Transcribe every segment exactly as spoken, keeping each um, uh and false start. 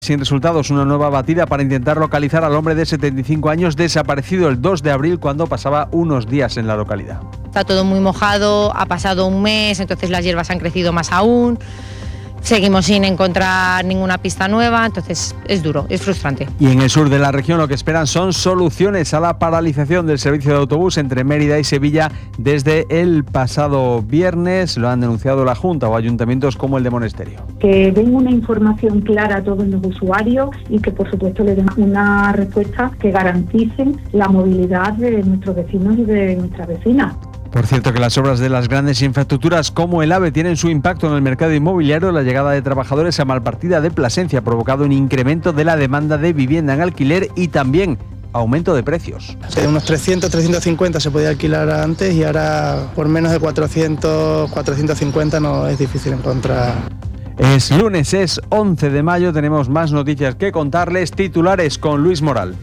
Sin resultados, una nueva batida para intentar localizar al hombre de setenta y cinco años desaparecido el dos de abril cuando pasaba unos días en la localidad. Está todo muy mojado, ha pasado un mes, entonces las hierbas han crecido más aún. Seguimos sin encontrar ninguna pista nueva, entonces es duro, es frustrante. Y en el sur de la región lo que esperan son soluciones a la paralización del servicio de autobús entre Mérida y Sevilla desde el pasado viernes. Lo han denunciado la Junta o ayuntamientos como el de Monesterio. Que den una información clara a todos los usuarios y que por supuesto le den una respuesta que garanticen la movilidad de nuestros vecinos y de nuestras vecinas. Por cierto que las obras de las grandes infraestructuras como el AVE tienen su impacto en el mercado inmobiliario. La llegada de trabajadores a Malpartida de Plasencia ha provocado un incremento de la demanda de vivienda en alquiler y también aumento de precios. De unos trescientos, trescientos cincuenta se podía alquilar antes y ahora por menos de cuatrocientos, cuatrocientos cincuenta no es difícil encontrar. Es lunes, es once de mayo, tenemos más noticias que contarles. Titulares con Luis Moral.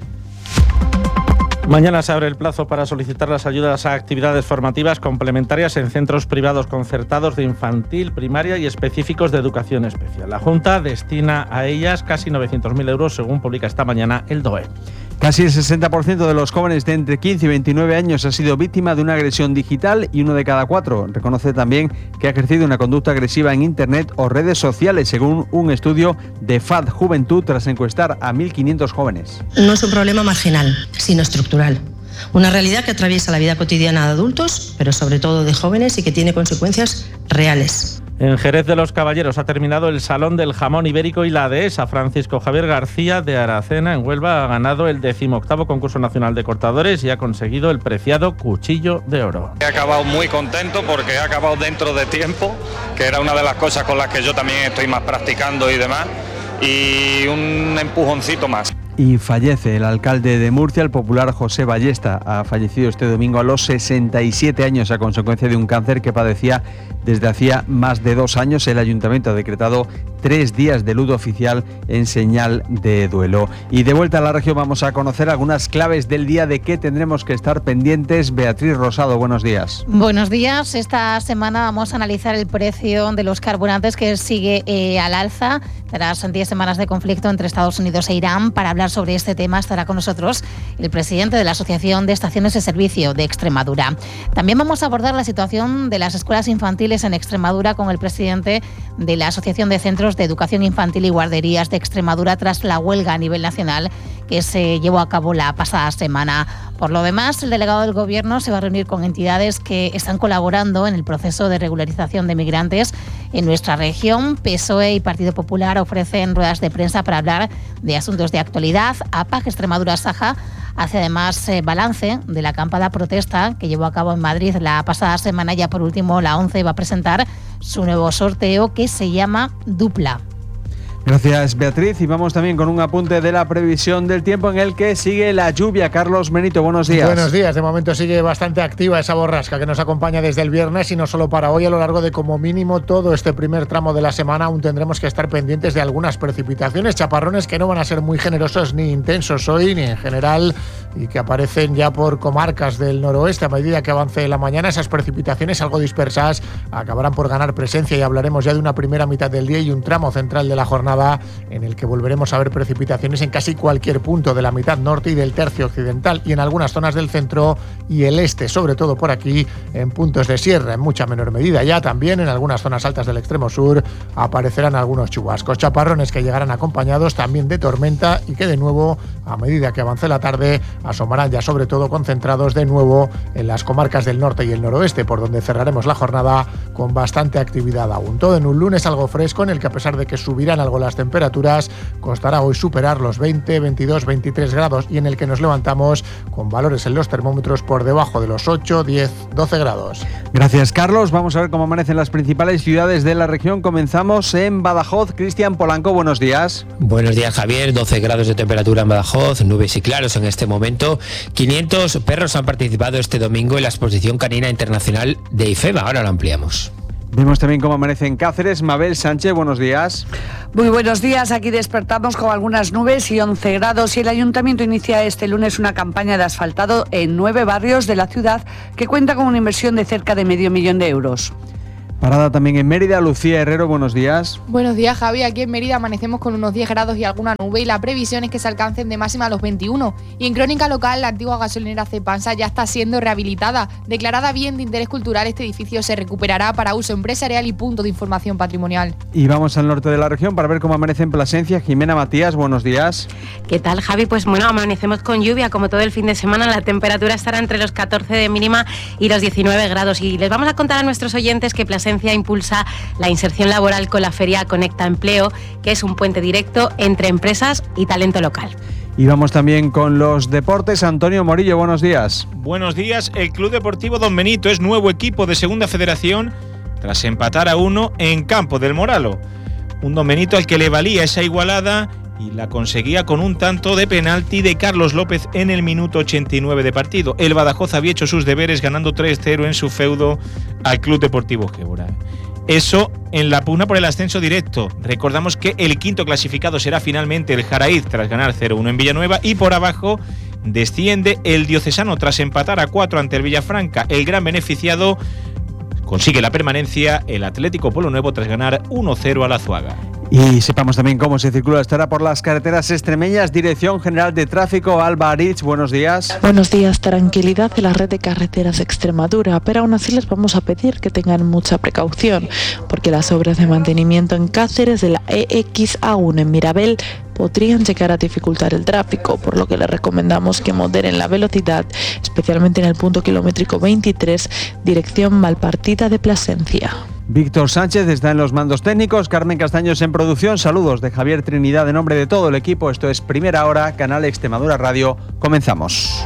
Mañana se abre el plazo para solicitar las ayudas a actividades formativas complementarias en centros privados concertados de infantil, primaria y específicos de educación especial. La Junta destina a ellas casi novecientos mil euros, según publica esta mañana el D O E. Casi el sesenta por ciento de los jóvenes de entre quince y veintinueve años ha sido víctima de una agresión digital y uno de cada cuatro reconoce también que ha ejercido una conducta agresiva en Internet o redes sociales, según un estudio de F A D Juventud tras encuestar a mil quinientos jóvenes. No es un problema marginal, sino estructural. Una realidad que atraviesa la vida cotidiana de adultos, pero sobre todo de jóvenes y que tiene consecuencias reales. En Jerez de los Caballeros ha terminado el Salón del Jamón Ibérico y la dehesa. Francisco Javier García de Aracena, en Huelva, ha ganado el decimoctavo concurso nacional de cortadores y ha conseguido el preciado Cuchillo de Oro. He acabado muy contento porque he acabado dentro de tiempo, que era una de las cosas con las que yo también estoy más practicando y demás, y un empujoncito más. Y fallece el alcalde de Murcia, el popular José Ballesta. Ha fallecido este domingo a los sesenta y siete años a consecuencia de un cáncer que padecía desde hacía más de dos años. El ayuntamiento ha decretado tres días de luto oficial en señal de duelo. Y de vuelta a la región vamos a conocer algunas claves del día de qué tendremos que estar pendientes. Beatriz Rosado, buenos días. Buenos días. Esta semana vamos a analizar el precio de los carburantes que sigue eh, al alza tras diez semanas de conflicto entre Estados Unidos e Irán. Para hablar sobre este tema estará con nosotros el presidente de la Asociación de Estaciones de Servicio de Extremadura. También vamos a abordar la situación de las escuelas infantiles en Extremadura con el presidente de la Asociación de Centros de Educación Infantil y Guarderías de Extremadura tras la huelga a nivel nacional que se llevó a cabo la pasada semana. Por lo demás, el delegado del Gobierno se va a reunir con entidades que están colaborando en el proceso de regularización de migrantes en nuestra región. P S O E y Partido Popular ofrecen ruedas de prensa para hablar de asuntos de actualidad. A P A C Extremadura Saja hace además eh, balance de la acampada protesta que llevó a cabo en Madrid la pasada semana. Ya por último, la ONCE va a presentar su nuevo sorteo que se llama Dupla. Gracias, Beatriz. Y vamos también con un apunte de la previsión del tiempo en el que sigue la lluvia. Carlos Benito, buenos días. Buenos días. De momento sigue bastante activa esa borrasca que nos acompaña desde el viernes y no solo para hoy. A lo largo de como mínimo todo este primer tramo de la semana aún tendremos que estar pendientes de algunas precipitaciones, chaparrones que no van a ser muy generosos ni intensos hoy ni en general y que aparecen ya por comarcas del noroeste. A medida que avance la mañana, esas precipitaciones algo dispersas acabarán por ganar presencia y hablaremos ya de una primera mitad del día y un tramo central de la jornada en el que volveremos a ver precipitaciones en casi cualquier punto de la mitad norte y del tercio occidental y en algunas zonas del centro y el este, sobre todo por aquí en puntos de sierra, en mucha menor medida. Ya también en algunas zonas altas del extremo sur aparecerán algunos chubascos, chaparrones que llegarán acompañados también de tormenta y que de nuevo, a medida que avance la tarde, asomarán ya sobre todo concentrados de nuevo en las comarcas del norte y el noroeste, por donde cerraremos la jornada con bastante actividad aún. Todo en un lunes algo fresco en el que a pesar de que subirán algo las temperaturas, costará hoy superar los veinte, veintidós, veintitrés grados y en el que nos levantamos con valores en los termómetros por debajo de los ocho, diez, doce grados. Gracias, Carlos. Vamos a ver cómo amanecen las principales ciudades de la región. Comenzamos en Badajoz. Cristian Polanco, buenos días. Buenos días, Javier. doce grados de temperatura en Badajoz, nubes y claros en este momento. quinientos perros han participado este domingo en la exposición canina internacional de IFEMA. Ahora lo ampliamos. Vemos también cómo amanece en Cáceres. Mabel Sánchez, buenos días. Muy buenos días. Aquí despertamos con algunas nubes y once grados y el Ayuntamiento inicia este lunes una campaña de asfaltado en nueve barrios de la ciudad que cuenta con una inversión de cerca de medio millón de euros. Parada también en Mérida. Lucía Herrero, buenos días. Buenos días, Javi. Aquí en Mérida amanecemos con unos diez grados y alguna nube y la previsión es que se alcancen de máxima a los veintiuno. Y en crónica local, la antigua gasolinera Cepansa ya está siendo rehabilitada. Declarada bien de interés cultural, este edificio se recuperará para uso empresarial y punto de información patrimonial. Y vamos al norte de la región para ver cómo amanece en Plasencia. Jimena Matías, buenos días. ¿Qué tal, Javi? Pues bueno, amanecemos con lluvia como todo el fin de semana. La temperatura estará entre los catorce de mínima y los diecinueve grados. Y les vamos a contar a nuestros oyentes que Plasencia impulsa la inserción laboral con la Feria Conecta Empleo, que es un puente directo entre empresas y talento local. Y vamos también con los deportes. Antonio Morillo, buenos días. Buenos días. El Club Deportivo Don Benito es nuevo equipo de Segunda Federación tras empatar a uno en Campo del Moralo. Un Don Benito al que le valía esa igualada y la conseguía con un tanto de penalti de Carlos López en el minuto ochenta y nueve de partido. El Badajoz había hecho sus deberes ganando tres cero en su feudo al Club Deportivo Gébora. Eso en la pugna por el ascenso directo. Recordamos que el quinto clasificado será finalmente el Jaraíz tras ganar cero uno en Villanueva, y por abajo desciende el Diocesano tras empatar a cuatro ante el Villafranca. El gran beneficiado consigue la permanencia, el Atlético Pueblo Nuevo, tras ganar uno cero al Azuaga. Y sepamos también cómo se circula esta hora por las carreteras extremeñas. Dirección General de Tráfico, Alba Aritz, buenos días. Buenos días. Tranquilidad en la red de carreteras de Extremadura, pero aún así les vamos a pedir que tengan mucha precaución, porque las obras de mantenimiento en Cáceres de la E X A uno en Mirabel podrían llegar a dificultar el tráfico, por lo que les recomendamos que moderen la velocidad, especialmente en el punto kilométrico veintitrés, dirección Malpartida de Plasencia. Víctor Sánchez está en los mandos técnicos, Carmen Castaños en producción. Saludos de Javier Trinidad en nombre de todo el equipo. Esto es Primera Hora, Canal Extremadura Radio. Comenzamos.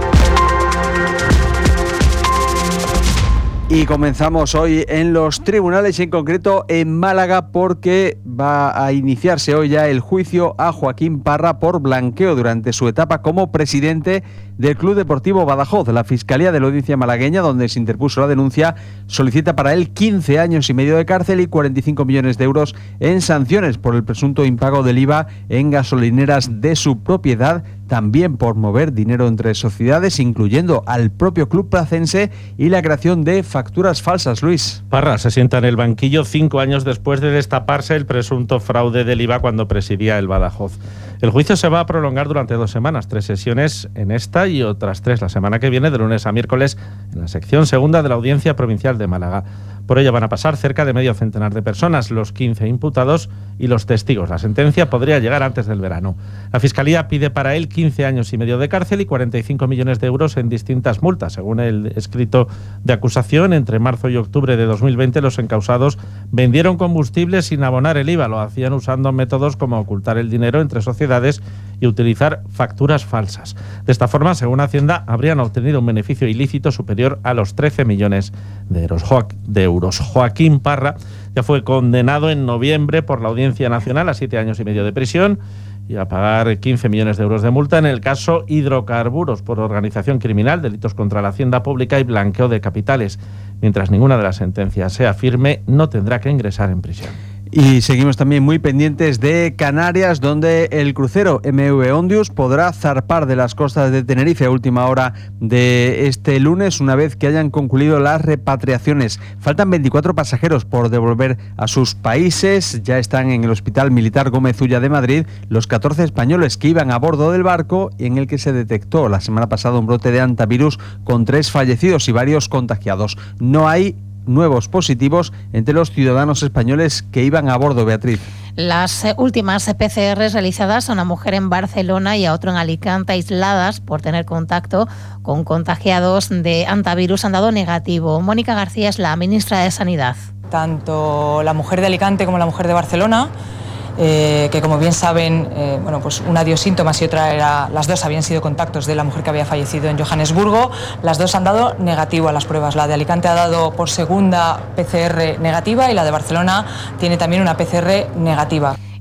Y comenzamos hoy en los tribunales y en concreto en Málaga, porque va a iniciarse hoy ya el juicio a Joaquín Parra por blanqueo durante su etapa como presidente del Club Deportivo Badajoz. La Fiscalía de la Audiencia Malagueña, donde se interpuso la denuncia, solicita para él quince años y medio de cárcel y cuarenta y cinco millones de euros en sanciones por el presunto impago del I V A en gasolineras de su propiedad, también por mover dinero entre sociedades, incluyendo al propio club placense, y la creación de facturas falsas. Luis. Parra se sienta en el banquillo cinco años después de destaparse el presunto fraude del I V A cuando presidía el Badajoz. El juicio se va a prolongar durante dos semanas, tres sesiones en esta y otras tres la semana que viene, de lunes a miércoles, en la sección segunda de la Audiencia Provincial de Málaga. Por ella van a pasar cerca de medio centenar de personas, los quince imputados y los testigos. La sentencia podría llegar antes del verano. La Fiscalía pide para él quince años y medio de cárcel y cuarenta y cinco millones de euros en distintas multas. Según el escrito de acusación, entre marzo y octubre de dos mil veinte los encausados vendieron combustible sin abonar el I V A. Lo hacían usando métodos como ocultar el dinero entre sociedades y utilizar facturas falsas. De esta forma, según Hacienda, habrían obtenido un beneficio ilícito superior a los trece millones de euros. De euros. Joaquín Parra ya fue condenado en noviembre por la Audiencia Nacional a siete años y medio de prisión y a pagar quince millones de euros de multa en el caso Hidrocarburos por organización criminal, delitos contra la hacienda pública y blanqueo de capitales. Mientras ninguna de las sentencias sea firme, no tendrá que ingresar en prisión. Y seguimos también muy pendientes de Canarias, donde el crucero M V Ondius podrá zarpar de las costas de Tenerife a última hora de este lunes, una vez que hayan concluido las repatriaciones. Faltan veinticuatro pasajeros por devolver a sus países. Ya están en el Hospital Militar Gómez Ulla de Madrid los catorce españoles que iban a bordo del barco, en el que se detectó la semana pasada un brote de hantavirus con tres fallecidos y varios contagiados. No hay nuevos positivos entre los ciudadanos españoles que iban a bordo, Beatriz. Las últimas P C R realizadas a una mujer en Barcelona y a otro en Alicante, aisladas por tener contacto con contagiados de hantavirus, han dado negativo. Mónica García es la ministra de Sanidad. Tanto la mujer de Alicante como la mujer de Barcelona, Eh, que como bien saben, eh, bueno, pues una dio síntomas y otra era, las dos habían sido contactos de la mujer que había fallecido en Johannesburgo. Las dos han dado negativo a las pruebas. La de Alicante ha dado por segunda P C R negativa y la de Barcelona tiene también una P C R negativa.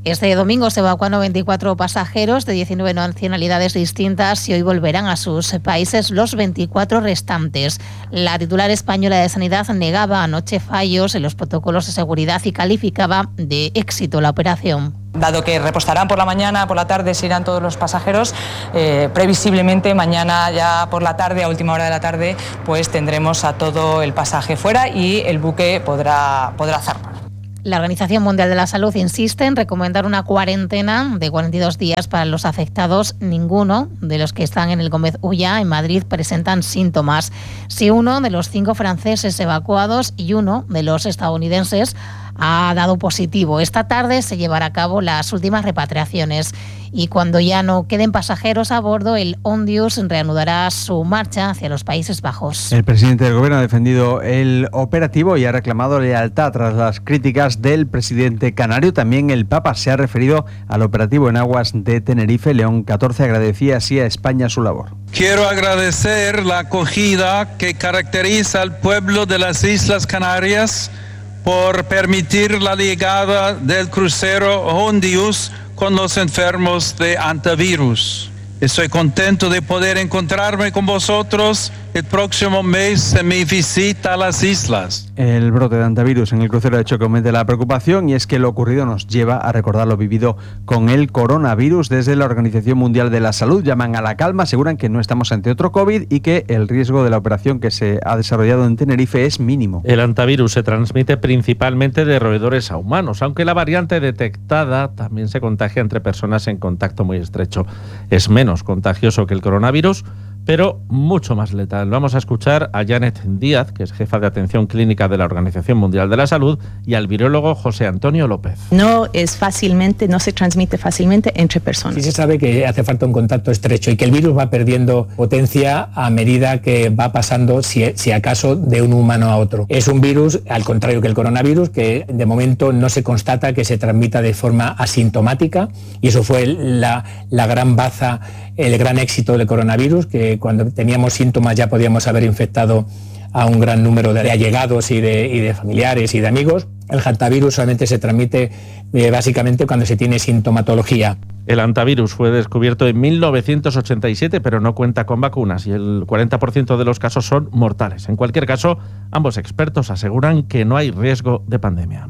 Este domingo se evacuaron veinticuatro pasajeros de diecinueve nacionalidades distintas y hoy volverán a sus países los veinticuatro restantes. La titular española de Sanidad negaba anoche fallos en los protocolos de seguridad y calificaba de éxito la operación. Dado que repostarán por la mañana, por la tarde se irán todos los pasajeros, eh, previsiblemente mañana ya por la tarde, a última hora de la tarde, pues tendremos a todo el pasaje fuera y el buque podrá, podrá zarpar. La Organización Mundial de la Salud insiste en recomendar una cuarentena de cuarenta y dos días para los afectados. Ninguno de los que están en el Gómez Ulla, en Madrid, presentan síntomas. Si uno de los cinco franceses evacuados y uno de los estadounidenses ha dado positivo. Esta tarde se llevará a cabo las últimas repatriaciones y cuando ya no queden pasajeros a bordo, el Ondius reanudará su marcha hacia los Países Bajos. El presidente del Gobierno ha defendido el operativo y ha reclamado lealtad tras las críticas del presidente canario. También el Papa se ha referido al operativo en aguas de Tenerife. León catorce agradecía así a España su labor. Quiero agradecer la acogida que caracteriza al pueblo de las Islas Canarias por permitir la llegada del crucero Ondius con los enfermos de antivirus. Estoy contento de poder encontrarme con vosotros el próximo mes en mi visita a las islas. El brote de antivirus en el crucero ha hecho que aumente la preocupación y es que lo ocurrido nos lleva a recordar lo vivido con el coronavirus. Desde la Organización Mundial de la Salud llaman a la calma, aseguran que no estamos ante otro COVID y que el riesgo de la operación que se ha desarrollado en Tenerife es mínimo. El antivirus se transmite principalmente de roedores a humanos, aunque la variante detectada también se contagia entre personas en contacto muy estrecho. Es menos contagioso que el coronavirus, pero mucho más letal. Vamos a escuchar a Janet Díaz, que es jefa de atención clínica de la Organización Mundial de la Salud, y al virólogo José Antonio López. No es fácilmente, no se transmite fácilmente entre personas. Sí se sabe que hace falta un contacto estrecho y que el virus va perdiendo potencia a medida que va pasando, si, si acaso, de un humano a otro. Es un virus, al contrario que el coronavirus, que de momento no se constata que se transmita de forma asintomática, y eso fue la, la gran baza, el gran éxito del coronavirus, que cuando teníamos síntomas ya podíamos haber infectado a un gran número de allegados y de, y de familiares y de amigos. El hantavirus solamente se transmite eh, básicamente cuando se tiene sintomatología. El hantavirus fue descubierto en mil novecientos ochenta y siete, pero no cuenta con vacunas y el cuarenta por ciento de los casos son mortales. En cualquier caso, ambos expertos aseguran que no hay riesgo de pandemia.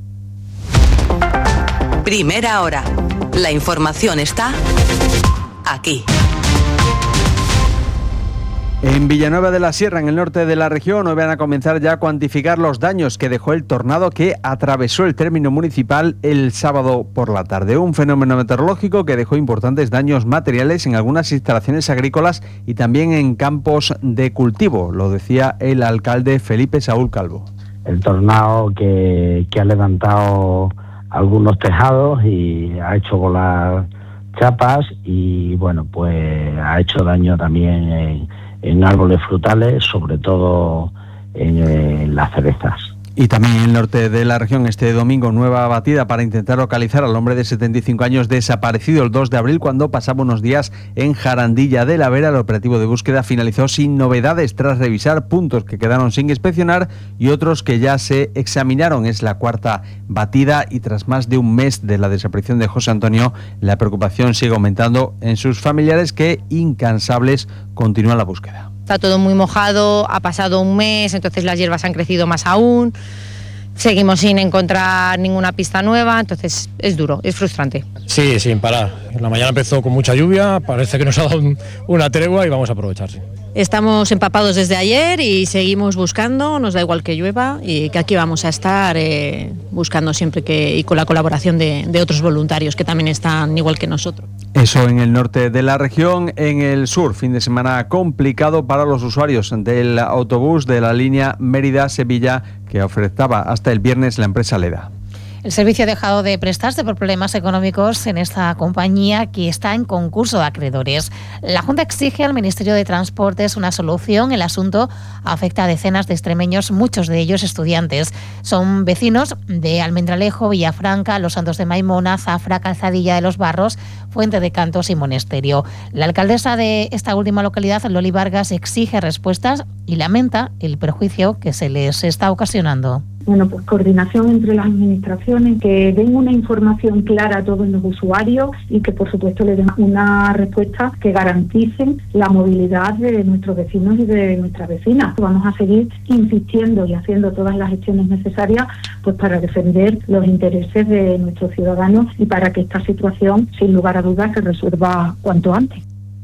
Primera hora. La información está aquí. En Villanueva de la Sierra, en el norte de la región, hoy van a comenzar ya a cuantificar los daños que dejó el tornado que atravesó el término municipal el sábado por la tarde. Un fenómeno meteorológico que dejó importantes daños materiales en algunas instalaciones agrícolas y también en campos de cultivo, lo decía el alcalde Felipe Saúl Calvo. El tornado que, que ha levantado algunos tejados y ha hecho volar chapas y, bueno, pues ha hecho daño también en en árboles frutales, sobre todo en, en las cerezas. Y también en el norte de la región, este domingo, nueva batida para intentar localizar al hombre de setenta y cinco años desaparecido el dos de abril cuando pasaba unos días en Jarandilla de la Vera. El operativo de búsqueda finalizó sin novedades tras revisar puntos que quedaron sin inspeccionar y otros que ya se examinaron. Es la cuarta batida y tras más de un mes de la desaparición de José Antonio, la preocupación sigue aumentando en sus familiares que, incansables, continúan la búsqueda. Está todo muy mojado, ha pasado un mes, entonces las hierbas han crecido más aún. Seguimos sin encontrar ninguna pista nueva, entonces es duro, es frustrante. Sí, sin parar. La mañana empezó con mucha lluvia, parece que nos ha dado un, una tregua y vamos a aprovechar. Sí. Estamos empapados desde ayer y seguimos buscando, nos da igual que llueva y que aquí vamos a estar eh, buscando siempre que y con la colaboración de, de otros voluntarios que también están igual que nosotros. Eso en el norte de la región. En el sur, fin de semana complicado para los usuarios del autobús de la línea Mérida-Sevilla que ofertaba hasta el viernes la empresa Leda. El servicio ha dejado de prestarse por problemas económicos en esta compañía que está en concurso de acreedores. La Junta exige al Ministerio de Transportes una solución. El asunto afecta a decenas de extremeños, muchos de ellos estudiantes. Son vecinos de Almendralejo, Villafranca, Los Santos de Maimona, Zafra, Calzadilla de los Barros, Fuente de Cantos y Monesterio. La alcaldesa de esta última localidad, Loli Vargas, exige respuestas y lamenta el perjuicio que se les está ocasionando. bueno, pues coordinación entre las administraciones, que den una información clara a todos los usuarios y que por supuesto le den una respuesta que garanticen la movilidad de nuestros vecinos y de nuestras vecinas. Vamos a seguir insistiendo y haciendo todas las gestiones necesarias pues para defender los intereses de nuestros ciudadanos y para que esta situación, sin lugar a dudas, se resuelva cuanto antes.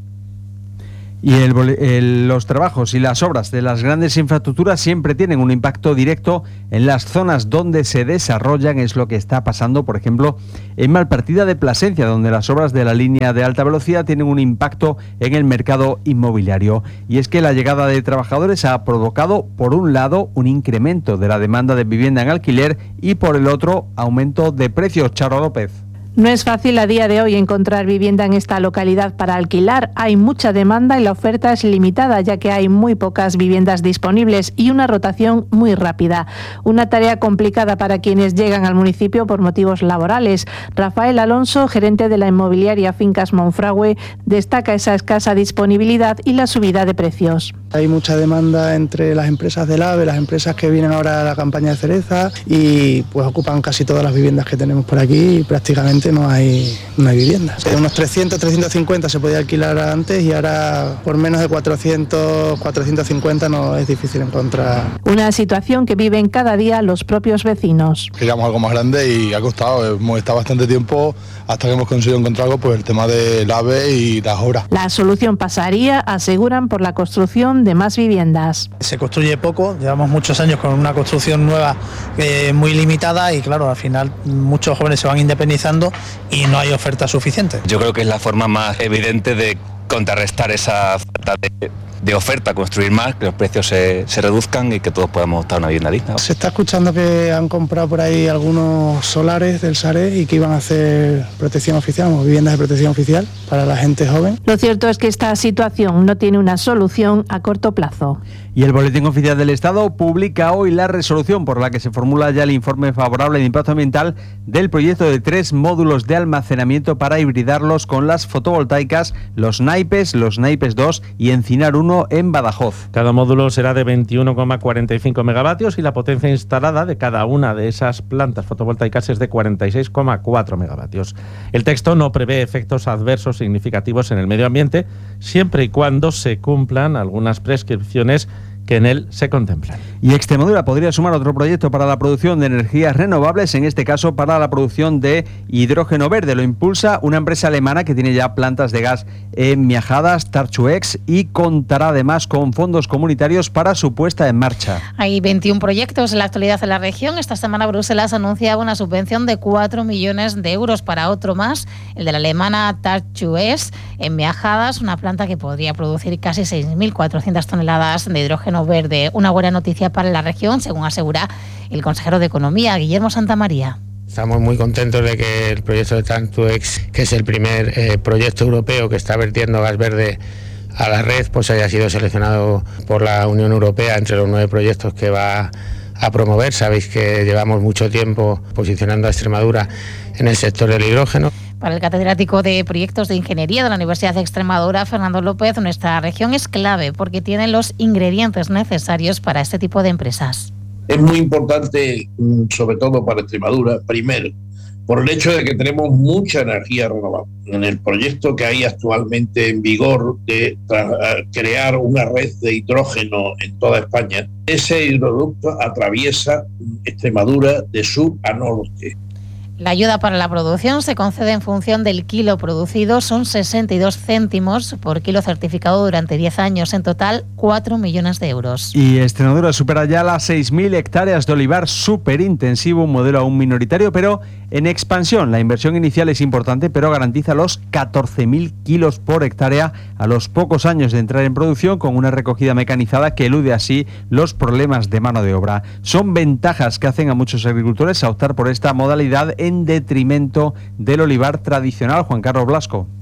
Y el, el, los trabajos y las obras de las grandes infraestructuras siempre tienen un impacto directo en las zonas donde se desarrollan. Es lo que está pasando, por ejemplo, en Malpartida de Plasencia, donde las obras de la línea de alta velocidad tienen un impacto en el mercado inmobiliario. Y es que la llegada de trabajadores ha provocado, por un lado, un incremento de la demanda de vivienda en alquiler y, por el otro, aumento de precios. Charo López. No es fácil a día de hoy encontrar vivienda en esta localidad para alquilar. Hay mucha demanda y la oferta es limitada, ya que hay muy pocas viviendas disponibles y una rotación muy rápida. Una tarea complicada para quienes llegan al municipio por motivos laborales. Rafael Alonso, gerente de la inmobiliaria Fincas Monfragüe, destaca esa escasa disponibilidad y la subida de precios. Hay mucha demanda entre las empresas del AVE, las empresas que vienen ahora a la campaña de cereza y pues ocupan casi todas las viviendas que tenemos por aquí y prácticamente no hay, no hay viviendas. De unos trescientos, trescientos cincuenta se podía alquilar antes y ahora por menos de cuatrocientos, cuatrocientos cincuenta no es difícil encontrar. Una situación que viven cada día los propios vecinos. Queríamos algo más grande y ha costado, hemos estado bastante tiempo hasta que hemos conseguido encontrar algo por el tema del AVE y las obras. La solución pasaría, aseguran, por la construcción de más viviendas. Se construye poco, llevamos muchos años con una construcción nueva eh, muy limitada y claro, al final muchos jóvenes se van independizando y no hay oferta suficiente. Yo creo que es la forma más evidente de contrarrestar esa falta de, de oferta, construir más, que los precios se, se reduzcan y que todos podamos optar a una vivienda digna. Se está escuchando que han comprado por ahí algunos solares del Sareb y que iban a hacer protección oficial, o viviendas de protección oficial para la gente joven. Lo cierto es que esta situación no tiene una solución a corto plazo. Y el Boletín Oficial del Estado publica hoy la resolución por la que se formula ya el informe favorable de impacto ambiental del proyecto de tres módulos de almacenamiento para hibridarlos con las fotovoltaicas, los naipes, los naipes dos y Encinar uno en Badajoz. Cada módulo será de veintiuno coma cuarenta y cinco megavatios y la potencia instalada de cada una de esas plantas fotovoltaicas es de cuarenta y seis coma cuatro megavatios. El texto no prevé efectos adversos significativos en el medio ambiente, siempre y cuando se cumplan algunas prescripciones que en él se contemplan. Y Extremadura podría sumar otro proyecto para la producción de energías renovables, en este caso para la producción de hidrógeno verde. Lo impulsa una empresa alemana que tiene ya plantas de gas en Miajadas, Tarchuex, y contará además con fondos comunitarios para su puesta en marcha. Hay veintiún proyectos en la actualidad en la región. Esta semana Bruselas anunciaba una subvención de cuatro millones de euros para otro más, el de la alemana Tarchuex en Miajadas, una planta que podría producir casi seis mil cuatrocientas toneladas de hidrógeno verde. Una buena noticia para la región, según asegura el consejero de Economía, Guillermo Santamaría. Estamos muy contentos de que el proyecto de Tarchuex, que es el primer eh, proyecto europeo que está vertiendo gas verde a la red, pues haya sido seleccionado por la Unión Europea entre los nueve proyectos que va a promover. Sabéis que llevamos mucho tiempo posicionando a Extremadura en el sector del hidrógeno. Para el catedrático de Proyectos de Ingeniería de la Universidad de Extremadura, Fernando López, nuestra región es clave porque tiene los ingredientes necesarios para este tipo de empresas. Es muy importante, sobre todo para Extremadura, primero, por el hecho de que tenemos mucha energía renovable. En el proyecto que hay actualmente en vigor de crear una red de hidrógeno en toda España, ese hidroducto atraviesa Extremadura de sur a norte. La ayuda para la producción se concede en función del kilo producido, son sesenta y dos céntimos por kilo certificado durante diez años, en total cuatro millones de euros. Y Extremadura supera ya las seis mil hectáreas de olivar superintensivo, un modelo aún minoritario, pero en expansión. La inversión inicial es importante, pero garantiza los catorce mil kilos por hectárea a los pocos años de entrar en producción, con una recogida mecanizada que elude así los problemas de mano de obra. Son ventajas que hacen a muchos agricultores a optar por esta modalidad en detrimento del olivar tradicional. Juan Carlos Blasco.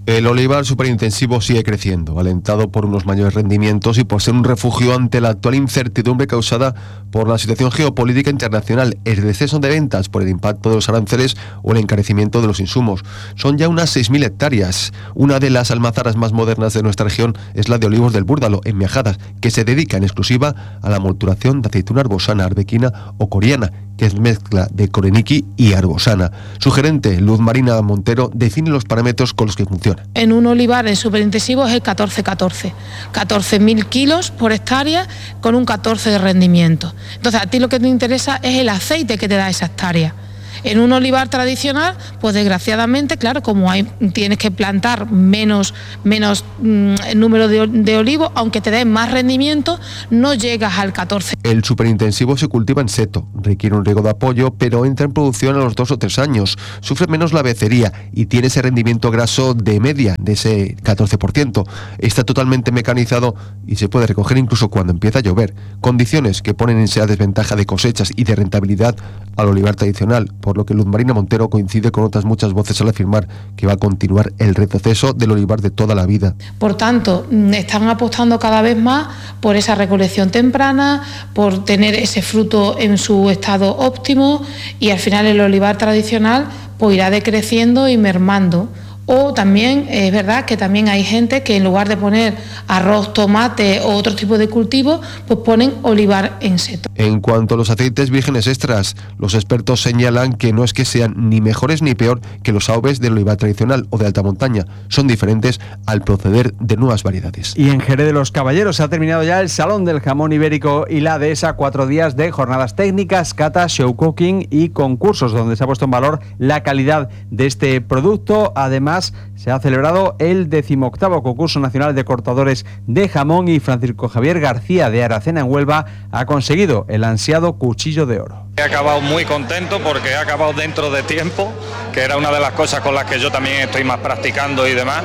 El olivar superintensivo sigue creciendo, alentado por unos mayores rendimientos y por ser un refugio ante la actual incertidumbre causada por la situación geopolítica internacional, el deceso de ventas por el impacto de los aranceles o el encarecimiento de los insumos. Son ya unas seis mil hectáreas. Una de las almazaras más modernas de nuestra región es la de Olivos del Búrdalo, en Miajadas, que se dedica en exclusiva a la molturación de aceituna arbosana, arbequina o coreana, que es mezcla de coreniqui y arbosana. Su gerente, Luz Marina Montero, define los parámetros con los que funciona. En un olivar en superintensivo es el catorce catorce, catorce mil kilos por hectárea con un catorce de rendimiento. Entonces a ti lo que te interesa es el aceite que te da esa hectárea. En un olivar tradicional, pues desgraciadamente, claro, como hay, tienes que plantar menos, menos mmm, número de, de olivos, aunque te den más rendimiento, no llegas al catorce. El superintensivo se cultiva en seto, requiere un riego de apoyo, pero entra en producción a los dos o tres años, sufre menos la becería y tiene ese rendimiento graso de media, de ese catorce por ciento. Está totalmente mecanizado y se puede recoger incluso cuando empieza a llover, condiciones que ponen en esa desventaja de cosechas y de rentabilidad al olivar tradicional, por lo que Luz Marina Montero coincide con otras muchas voces al afirmar que va a continuar el retroceso del olivar de toda la vida. Por tanto, están apostando cada vez más por esa recolección temprana, por tener ese fruto en su estado óptimo y al final el olivar tradicional pues irá decreciendo y mermando. O también es verdad que también hay gente que en lugar de poner arroz, tomate o otro tipo de cultivo, pues ponen olivar en seto. En cuanto a los aceites vírgenes extras, los expertos señalan que no es que sean ni mejores ni peor que los A O Vs del olivar tradicional o de alta montaña, son diferentes al proceder de nuevas variedades. Y en Jerez de los Caballeros se ha terminado ya el Salón del Jamón Ibérico y la Dehesa, cuatro días de jornadas técnicas, catas, show cooking y concursos donde se ha puesto en valor la calidad de este producto. Además, se ha celebrado el decimoctavo concurso nacional de cortadores de jamón y Francisco Javier García de Aracena en Huelva ha conseguido el ansiado cuchillo de oro. He acabado muy contento porque he acabado dentro de tiempo, que era una de las cosas con las que yo también estoy más practicando y demás,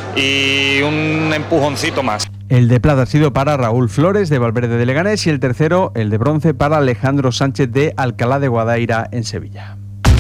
y un empujoncito más. El de plata ha sido para Raúl Flores de Valverde de Leganés y el tercero, el de bronce, para Alejandro Sánchez de Alcalá de Guadaira en Sevilla.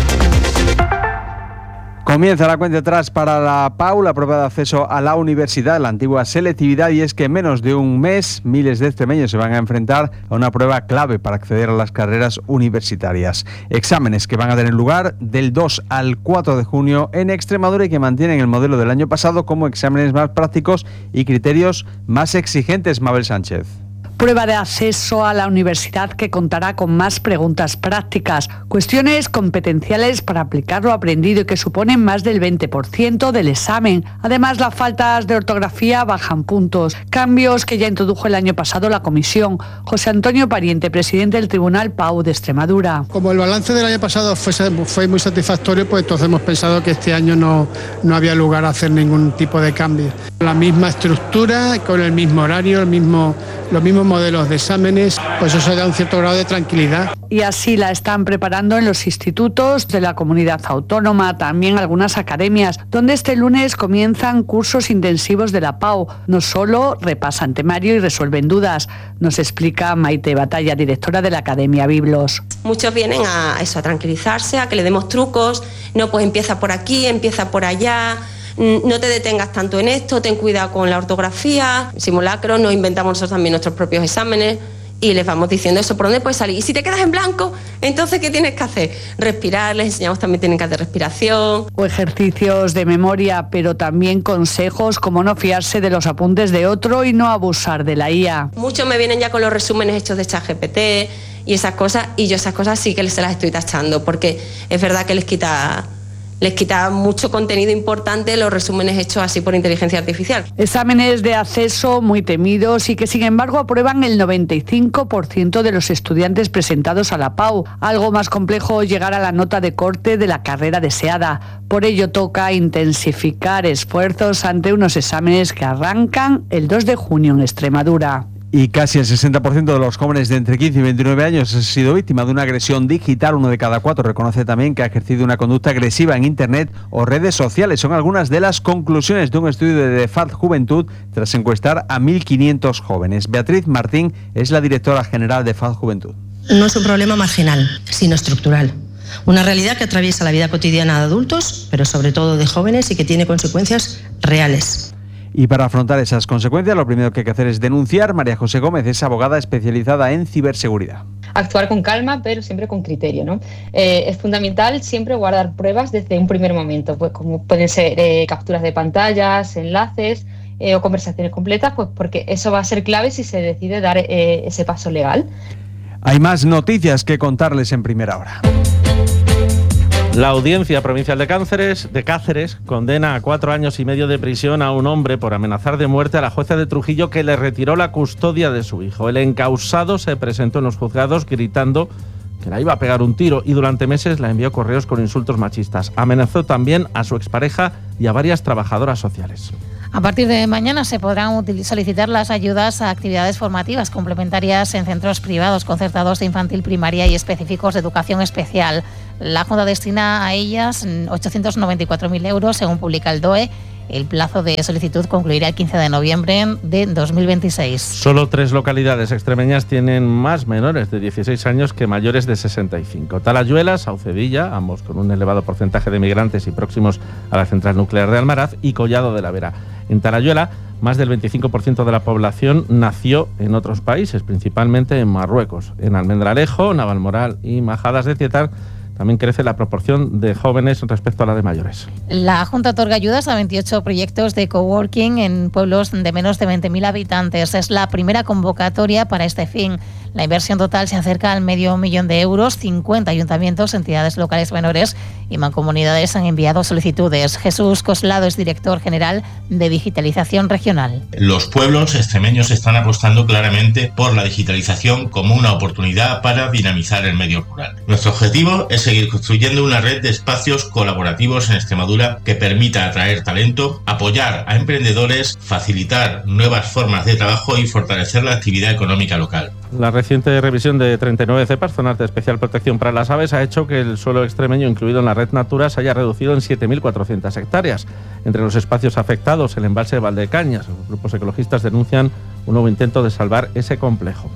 Comienza la cuenta atrás para la P A U, la prueba de acceso a la universidad, la antigua selectividad, y es que en menos de un mes miles de extremeños se van a enfrentar a una prueba clave para acceder a las carreras universitarias. Exámenes que van a tener lugar del dos al cuatro de junio en Extremadura y que mantienen el modelo del año pasado como exámenes más prácticos y criterios más exigentes. Mabel Sánchez. Prueba de acceso a la universidad que contará con más preguntas prácticas, cuestiones competenciales para aplicar lo aprendido y que suponen más del veinte por ciento del examen. Además, las faltas de ortografía bajan puntos, cambios que ya introdujo el año pasado la comisión. José Antonio Pariente, presidente del Tribunal P A U de Extremadura. Como el balance del año pasado fue, fue muy satisfactorio, pues entonces hemos pensado que este año no, no había lugar a hacer ningún tipo de cambio. La misma estructura, con el mismo horario, el mismo, los mismos modelos de exámenes, pues eso da un cierto grado de tranquilidad. Y así la están preparando en los institutos de la comunidad autónoma, también algunas academias, donde este lunes comienzan cursos intensivos de la P A U. No solo repasan temario y resuelven dudas, nos explica Maite Batalla, directora de la Academia Biblos. Muchos vienen a eso, a tranquilizarse, a que le demos trucos, no, pues empieza por aquí, empieza por allá. No te detengas tanto en esto, ten cuidado con la ortografía, simulacros, nos inventamos nosotros también nuestros propios exámenes y les vamos diciendo eso, por dónde puedes salir. Y si te quedas en blanco, entonces ¿qué tienes que hacer? Respirar, les enseñamos también tienen que hacer respiración. O ejercicios de memoria, pero también consejos como no fiarse de los apuntes de otro y no abusar de la I A. Muchos me vienen ya con los resúmenes hechos de ChatGPT y esas cosas, y yo esas cosas sí que se las estoy tachando, porque es verdad que les quita... les quita mucho contenido importante los resúmenes hechos así por inteligencia artificial. Exámenes de acceso muy temidos y que sin embargo aprueban el noventa y cinco por ciento de los estudiantes presentados a la P A U. Algo más complejo llegar a la nota de corte de la carrera deseada. Por ello toca intensificar esfuerzos ante unos exámenes que arrancan el dos de junio en Extremadura. Y casi el sesenta por ciento de los jóvenes de entre quince y veintinueve años ha sido víctima de una agresión digital. Uno de cada cuatro reconoce también que ha ejercido una conducta agresiva en Internet o redes sociales. Son algunas de las conclusiones de un estudio de The F A D Juventud tras encuestar a mil quinientos jóvenes. Beatriz Martín es la directora general de F A D Juventud. No es un problema marginal, sino estructural. Una realidad que atraviesa la vida cotidiana de adultos, pero sobre todo de jóvenes, y que tiene consecuencias reales. Y para afrontar esas consecuencias, lo primero que hay que hacer es denunciar. María José Gómez es abogada especializada en ciberseguridad. Actuar con calma, pero siempre con criterio, ¿no? Eh, es fundamental siempre guardar pruebas desde un primer momento, pues como pueden ser eh, capturas de pantallas, enlaces eh, o conversaciones completas, pues porque eso va a ser clave si se decide dar eh, ese paso legal. Hay más noticias que contarles en primera hora. La Audiencia Provincial de Cáceres, de Cáceres condena a cuatro años y medio de prisión a un hombre por amenazar de muerte a la jueza de Trujillo, que le retiró la custodia de su hijo. El encausado se presentó en los juzgados gritando que la iba a pegar un tiro y durante meses la envió correos con insultos machistas. Amenazó también a su expareja y a varias trabajadoras sociales. A partir de mañana se podrán solicitar las ayudas a actividades formativas complementarias en centros privados concertados de infantil, primaria y específicos de educación especial. La Junta destina a ellas ochocientos noventa y cuatro mil euros, según publica el D O E. El plazo de solicitud concluirá el quince de noviembre de dos mil veintiséis. Solo tres localidades extremeñas tienen más menores de dieciséis años que mayores de sesenta y cinco. Talayuela, Saucedilla, ambos con un elevado porcentaje de migrantes y próximos a la central nuclear de Almaraz, y Collado de la Vera. En Talayuela, más del veinticinco por ciento de la población nació en otros países, principalmente en Marruecos. En Almendralejo, Navalmoral y Majadas de Tietar también crece la proporción de jóvenes respecto a la de mayores. La Junta otorga ayudas a veintiocho proyectos de coworking en pueblos de menos de veinte mil habitantes. Es la primera convocatoria para este fin. La inversión total se acerca al medio millón de euros. cincuenta ayuntamientos, entidades locales menores y mancomunidades han enviado solicitudes. Jesús Coslado es director general de Digitalización Regional. Los pueblos extremeños están apostando claramente por la digitalización como una oportunidad para dinamizar el medio rural. Nuestro objetivo es seguir construyendo una red de espacios colaborativos en Extremadura que permita atraer talento, apoyar a emprendedores, facilitar nuevas formas de trabajo y fortalecer la actividad económica local. La reciente revisión de treinta y nueve cepas, zonas de especial protección para las aves, ha hecho que el suelo extremeño incluido en la red Natura se haya reducido en siete mil cuatrocientas hectáreas. Entre los espacios afectados, el embalse de Valdecañas. Los grupos ecologistas denuncian un nuevo intento de salvar ese complejo.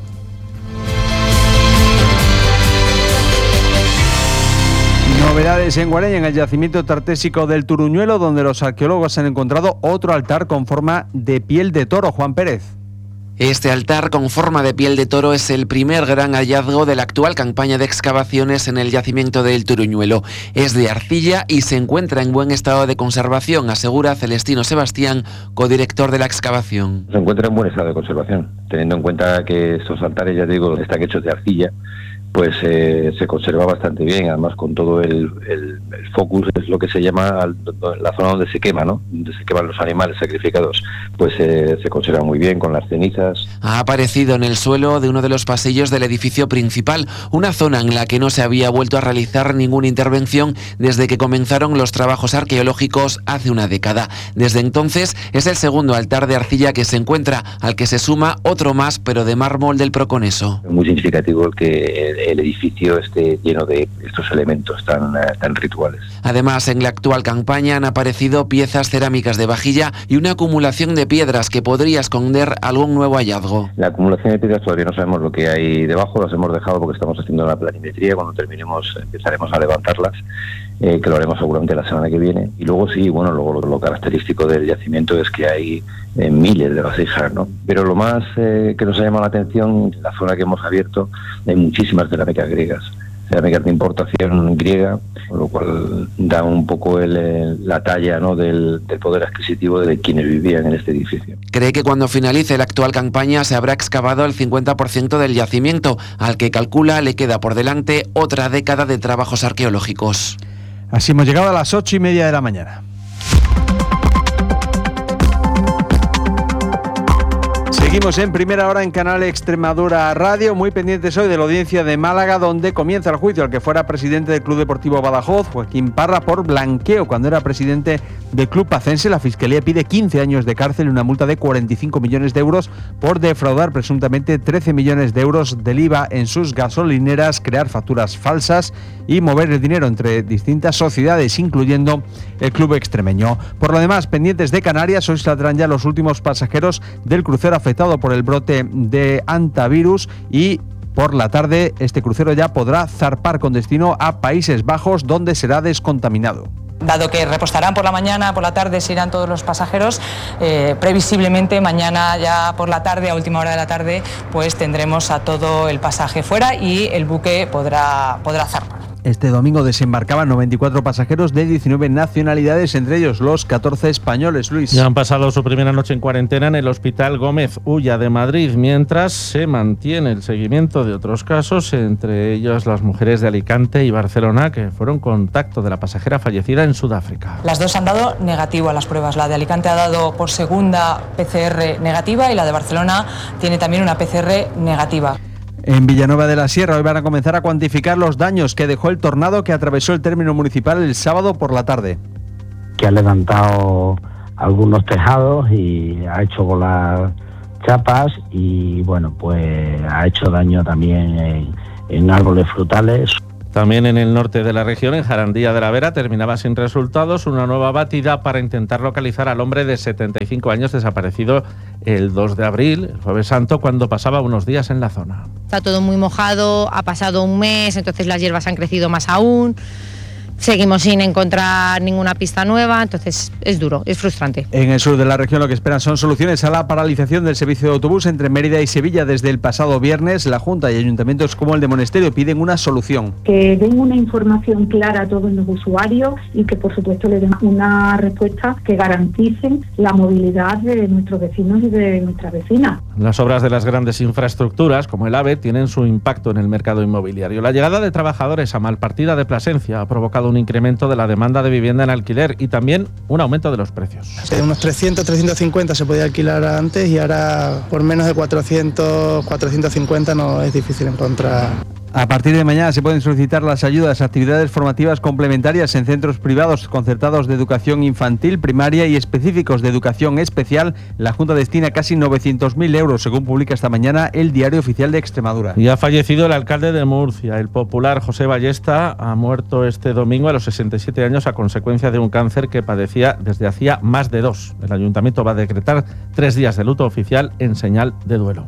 Novedades en Guareña, en el yacimiento tartésico del Turuñuelo, donde los arqueólogos han encontrado otro altar con forma de piel de toro. Juan Pérez. Este altar con forma de piel de toro es el primer gran hallazgo de la actual campaña de excavaciones en el yacimiento del Turuñuelo. Es de arcilla y se encuentra en buen estado de conservación, asegura Celestino Sebastián, codirector de la excavación. Se encuentra en buen estado de conservación, teniendo en cuenta que estos altares, ya digo, están hechos de arcilla, pues eh, se conserva bastante bien, además con todo el, el, el focus, es lo que se llama la zona donde se quema, ¿no? Donde se queman los animales sacrificados, pues eh, se conserva muy bien con las cenizas. Ha aparecido en el suelo de uno de los pasillos del edificio principal, una zona en la que no se había vuelto a realizar ninguna intervención desde que comenzaron los trabajos arqueológicos hace una década. Desde entonces es el segundo altar de arcilla que se encuentra, al que se suma otro más, pero de mármol del Proconeso. Es muy significativo que el edificio esté lleno de estos elementos tan, tan rituales. Además, en la actual campaña han aparecido piezas cerámicas de vajilla y una acumulación de piedras que podría esconder algún nuevo hallazgo. La acumulación de piedras todavía no sabemos lo que hay debajo, las hemos dejado porque estamos haciendo la planimetría. Cuando terminemos empezaremos a levantarlas, eh, que lo haremos seguramente la semana que viene. Y luego sí, bueno, luego lo, lo característico del yacimiento es que hay eh, miles de vasijas, ¿no? Pero lo más eh, que nos ha llamado la atención, la zona que hemos abierto, hay muchísimas cerámicas griegas, cerámicas de importación griega, con lo cual da un poco el, el, la talla, ¿no?, del, del poder adquisitivo de quienes vivían en este edificio. Cree que cuando finalice la actual campaña se habrá excavado el cincuenta por ciento del yacimiento, al que calcula le queda por delante otra década de trabajos arqueológicos. Así hemos llegado a las ocho y media de la mañana. Seguimos en primera hora en Canal Extremadura Radio, muy pendientes hoy de la audiencia de Málaga, donde comienza el juicio al que fuera presidente del Club Deportivo Badajoz, Joaquín Parra, por blanqueo cuando era presidente del club pacense. La Fiscalía pide quince años de cárcel y una multa de cuarenta y cinco millones de euros por defraudar presuntamente trece millones de euros del I V A en sus gasolineras, crear facturas falsas y mover el dinero entre distintas sociedades, incluyendo el club extremeño. Por lo demás, pendientes de Canarias, hoy saldrán ya los últimos pasajeros del crucero afectado por el brote de hantavirus y por la tarde, este crucero ya podrá zarpar con destino a Países Bajos, donde será descontaminado. Dado que repostarán por la mañana, por la tarde se irán todos los pasajeros, eh, previsiblemente mañana ya por la tarde, a última hora de la tarde, pues tendremos a todo el pasaje fuera y el buque podrá, podrá zarpar. Este domingo desembarcaban noventa y cuatro pasajeros de diecinueve nacionalidades, entre ellos los catorce españoles, Luis. Ya han pasado su primera noche en cuarentena en el Hospital Gómez Ulla de Madrid, mientras se mantiene el seguimiento de otros casos, entre ellos las mujeres de Alicante y Barcelona, que fueron contacto de la pasajera fallecida en Sudáfrica. Las dos han dado negativo a las pruebas. La de Alicante ha dado por segunda P C R negativa y la de Barcelona tiene también una P C R negativa. En Villanueva de la Sierra hoy van a comenzar a cuantificar los daños que dejó el tornado que atravesó el término municipal el sábado por la tarde. Que ha levantado algunos tejados y ha hecho volar chapas y bueno, pues ha hecho daño también en, en árboles frutales. También en el norte de la región, en Jarandilla de la Vera, terminaba sin resultados una nueva batida para intentar localizar al hombre de setenta y cinco años desaparecido el dos de abril, el Jueves Santo, cuando pasaba unos días en la zona. Está todo muy mojado, ha pasado un mes, entonces las hierbas han crecido más aún. Seguimos sin encontrar ninguna pista nueva, entonces es duro, es frustrante. En el sur de la región lo que esperan son soluciones a la paralización del servicio de autobús entre Mérida y Sevilla desde el pasado viernes. La Junta y ayuntamientos como el de Monesterio piden una solución. Que den una información clara a todos los usuarios y que por supuesto le den una respuesta que garanticen la movilidad de nuestros vecinos y de nuestras vecinas. Las obras de las grandes infraestructuras, como el AVE, tienen su impacto en el mercado inmobiliario. La llegada de trabajadores a Malpartida de Plasencia ha provocado un incremento de la demanda de vivienda en alquiler y también un aumento de los precios. De unos trescientos, trescientos cincuenta se podía alquilar antes y ahora por menos de cuatrocientos, cuatrocientos cincuenta no es difícil encontrar. A partir de mañana se pueden solicitar las ayudas a actividades formativas complementarias en centros privados concertados de educación infantil, primaria y específicos de educación especial. La Junta destina casi novecientos mil euros, según publica esta mañana el Diario Oficial de Extremadura. Y ha fallecido el alcalde de Murcia. El popular José Ballesta ha muerto este domingo a los sesenta y siete años a consecuencia de un cáncer que padecía desde hacía más de dos. El ayuntamiento va a decretar tres días de luto oficial en señal de duelo.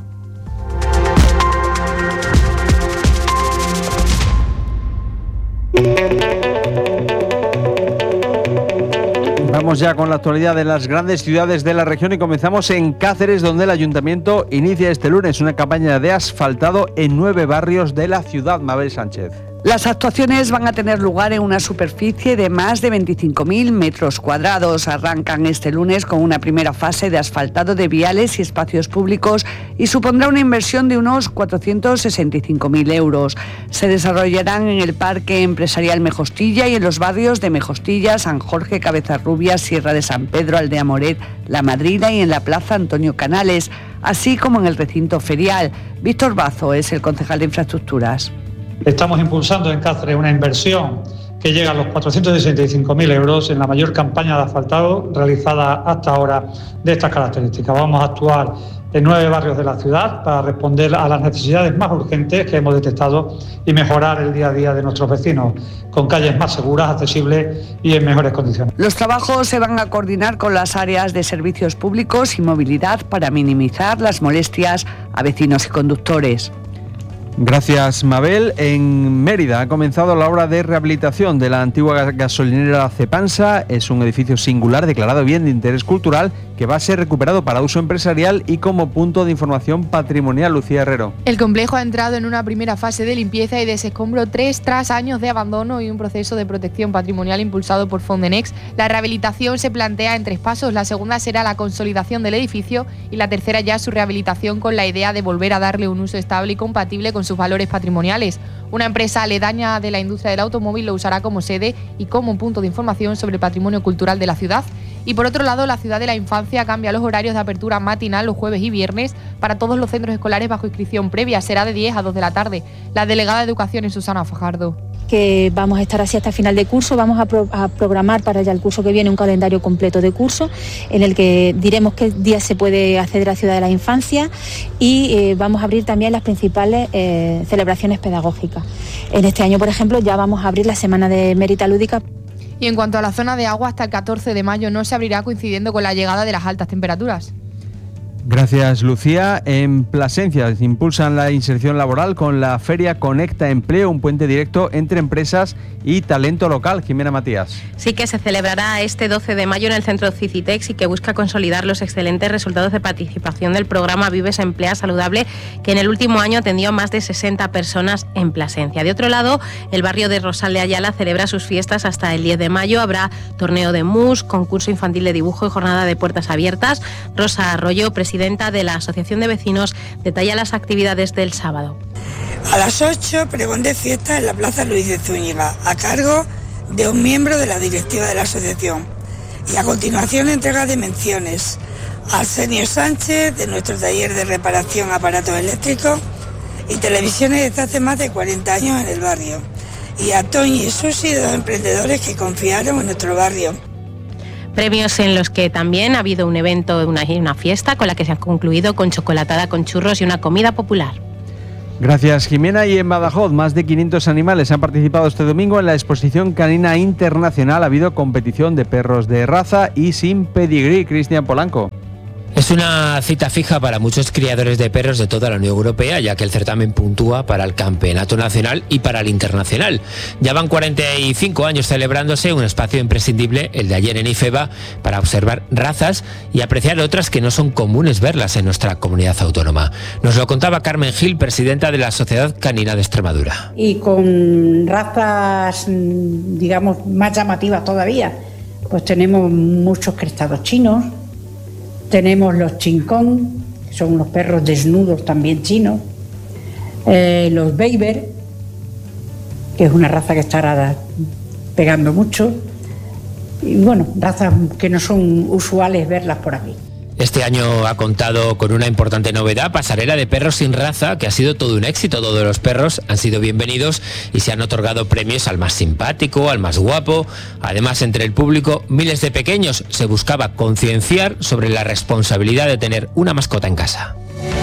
Vamos ya con la actualidad de las grandes ciudades de la región y comenzamos en Cáceres, donde el ayuntamiento inicia este lunes una campaña de asfaltado en nueve barrios de la ciudad. Mabel Sánchez. Las actuaciones van a tener lugar en una superficie de más de veinticinco mil metros cuadrados. Arrancan este lunes con una primera fase de asfaltado de viales y espacios públicos y supondrá una inversión de unos cuatrocientos sesenta y cinco mil euros. Se desarrollarán en el Parque Empresarial Mejostilla y en los barrios de Mejostilla, San Jorge, Cabezarrubias, Sierra de San Pedro, Aldea Moret, La Madrina y en la Plaza Antonio Canales, así como en el recinto ferial. Víctor Bazo es el concejal de Infraestructuras. Estamos impulsando en Cáceres una inversión que llega a los cuatrocientos sesenta y cinco mil euros en la mayor campaña de asfaltado realizada hasta ahora de estas características. Vamos a actuar en nueve barrios de la ciudad para responder a las necesidades más urgentes que hemos detectado y mejorar el día a día de nuestros vecinos, con calles más seguras, accesibles y en mejores condiciones. Los trabajos se van a coordinar con las áreas de servicios públicos y movilidad para minimizar las molestias a vecinos y conductores. Gracias, Mabel. En Mérida ha comenzado la obra de rehabilitación de la antigua gasolinera Cepansa. Es un edificio singular declarado bien de interés cultural que va a ser recuperado para uso empresarial y como punto de información patrimonial. Lucía Herrero. El complejo ha entrado en una primera fase de limpieza y desescombro tres tras años de abandono y un proceso de protección patrimonial impulsado por Fondenex. La rehabilitación se plantea en tres pasos. La segunda será la consolidación del edificio y la tercera ya su rehabilitación con la idea de volver a darle un uso estable y compatible con sus valores patrimoniales. Una empresa aledaña de la industria del automóvil lo usará como sede y como punto de información sobre el patrimonio cultural de la ciudad. Y por otro lado, la Ciudad de la Infancia cambia los horarios de apertura matinal los jueves y viernes para todos los centros escolares bajo inscripción previa. Será de diez a dos de la tarde. La delegada de Educación es Susana Fajardo. Que vamos a estar así hasta final de curso, vamos a, pro, a programar para ya el curso que viene un calendario completo de curso en el que diremos qué días se puede acceder a la Ciudad de la Infancia y eh, vamos a abrir también las principales eh, celebraciones pedagógicas. En este año, por ejemplo, ya vamos a abrir la Semana de Mérita Lúdica. Y en cuanto a la zona de agua, hasta el catorce de mayo no se abrirá coincidiendo con la llegada de las altas temperaturas. Gracias, Lucía. En Plasencia impulsan la inserción laboral con la Feria Conecta Empleo, un puente directo entre empresas y talento local. Jimena Matías. Sí, que se celebrará este doce de mayo en el centro Cicitex y que busca consolidar los excelentes resultados de participación del programa Vives Emplea Saludable, que en el último año atendió a más de sesenta personas en Plasencia. De otro lado, el barrio de Rosal de Ayala celebra sus fiestas hasta el diez de mayo. Habrá torneo de mus, concurso infantil de dibujo y jornada de puertas abiertas. Rosa Arroyo, presidenta de la Asociación de Vecinos, detalla las actividades del sábado. A las ocho, pregón de fiesta en la Plaza Luis de Zúñiga, a cargo de un miembro de la directiva de la asociación. Y a continuación, entrega de menciones a Arsenio Sánchez, de nuestro taller de reparación aparatos eléctricos y televisiones desde hace más de cuarenta años en el barrio. Y a Toñi y Susi, dos emprendedores que confiaron en nuestro barrio. Premios en los que también ha habido un evento, una, una fiesta con la que se ha concluido con chocolatada con churros y una comida popular. Gracias, Jimena. Y en Badajoz, más de quinientos animales han participado este domingo en la Exposición Canina Internacional. Ha habido competición de perros de raza y sin pedigrí. Cristian Polanco. Es una cita fija para muchos criadores de perros de toda la Unión Europea, ya que el certamen puntúa para el campeonato nacional y para el internacional. Ya van cuarenta y cinco años celebrándose, un espacio imprescindible, el de ayer en IFEBA, para observar razas y apreciar otras que no son comunes verlas en nuestra comunidad autónoma. Nos lo contaba Carmen Gil, presidenta de la Sociedad Canina de Extremadura. Y con razas, digamos, más llamativas todavía, pues tenemos muchos crestados chinos. Tenemos los chincón, que son unos perros desnudos también chinos, eh, los Beiber, que es una raza que estará pegando mucho, y bueno, razas que no son usuales verlas por aquí. Este año ha contado con una importante novedad, pasarela de perros sin raza, que ha sido todo un éxito. Todos los perros han sido bienvenidos y se han otorgado premios al más simpático, al más guapo. Además, entre el público, miles de pequeños. Se buscaba concienciar sobre la responsabilidad de tener una mascota en casa.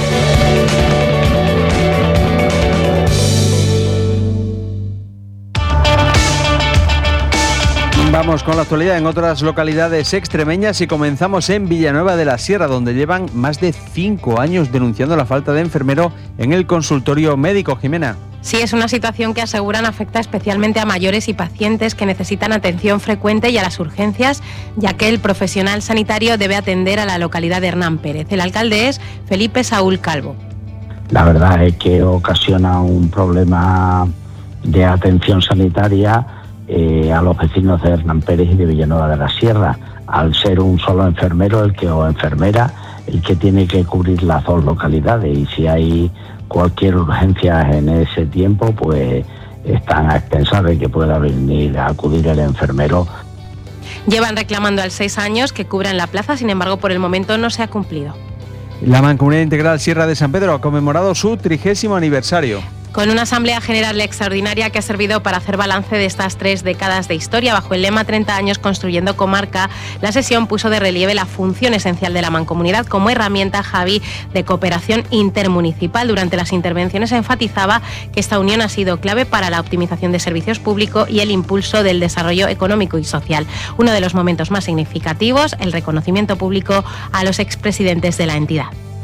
Vamos con la actualidad en otras localidades extremeñas y comenzamos en Villanueva de la Sierra, donde llevan más de cinco años denunciando la falta de enfermero en el consultorio médico. Jimena. Sí, es una situación que aseguran afecta especialmente a mayores y pacientes que necesitan atención frecuente y a las urgencias, ya que el profesional sanitario debe atender a la localidad de Hernán Pérez. El alcalde es Felipe Saúl Calvo. La verdad es que ocasiona un problema de atención sanitaria Eh, a los vecinos de Hernán Pérez y de Villanueva de la Sierra, al ser un solo enfermero el que o enfermera el que tiene que cubrir las dos localidades, y si hay cualquier urgencia en ese tiempo, pues están a expensas de que pueda venir a acudir el enfermero. Llevan reclamando al seis años que cubran la plaza, sin embargo por el momento no se ha cumplido. La Mancomunidad Integral Sierra de San Pedro ha conmemorado su trigésimo aniversario. Con una asamblea general extraordinaria que ha servido para hacer balance de estas tres décadas de historia, bajo el lema treinta años construyendo comarca, la sesión puso de relieve la función esencial de la mancomunidad como herramienta, Javi, de cooperación intermunicipal. Durante las intervenciones se enfatizaba que esta unión ha sido clave para la optimización de servicios públicos y el impulso del desarrollo económico y social. Uno de los momentos más significativos, el reconocimiento público a los expresidentes de la entidad.